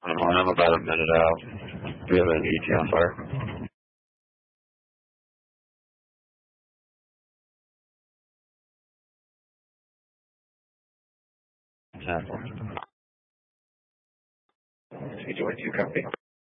I'm about a minute out. Do you have an ET on fire? Example. C2 copy.